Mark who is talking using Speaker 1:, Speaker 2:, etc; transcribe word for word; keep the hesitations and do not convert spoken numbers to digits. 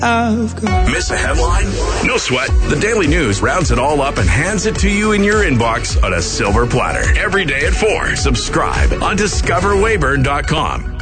Speaker 1: I've got.
Speaker 2: Miss a headline? No sweat. The Daily News rounds it all up and hands it to you in your inbox on a silver platter. Every day at four. Subscribe on discover weyburn dot com.